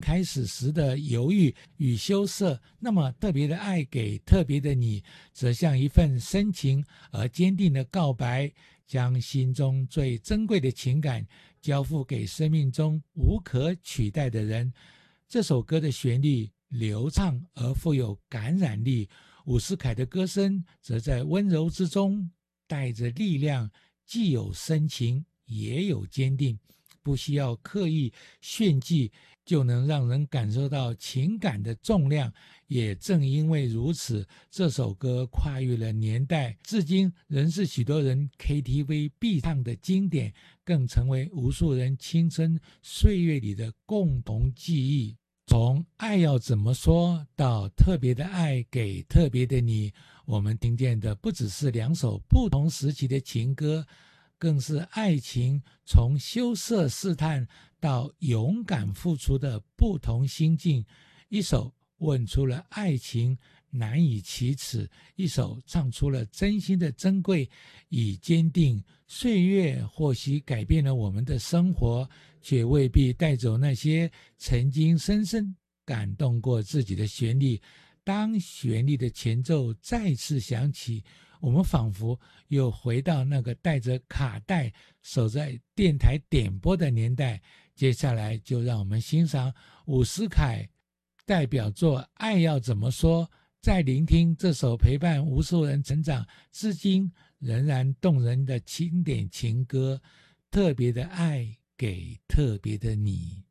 开始时的犹豫与羞涩，那么特别的爱给特别的你，则像一份深情而坚定的告白，将心中最珍贵的情感交付给生命中无可取代的人。这首歌的旋律流畅而富有感染力，伍思凯的歌声则在温柔之中带着力量，既有深情也有坚定，不需要刻意炫技就能让人感受到情感的重量。也正因为如此，这首歌跨越了年代，至今仍是许多人 KTV 必唱的经典，更成为无数人青春岁月里的共同记忆。从爱要怎么说到特别的爱给特别的你，我们听见的不只是两首不同时期的情歌，更是爱情从羞涩试探到勇敢付出的不同心境。一首问出了爱情难以启齿，一首唱出了真心的珍贵与坚定。岁月或许改变了我们的生活，却未必带走那些曾经深深感动过自己的旋律。当旋律的前奏再次响起，我们仿佛又回到那个带着卡带守在电台点播的年代。接下来就让我们欣赏伍思凯代表作《爱要怎么说》，再聆听这首陪伴无数人成长至今仍然动人的经典情歌，特别的爱给特别的你。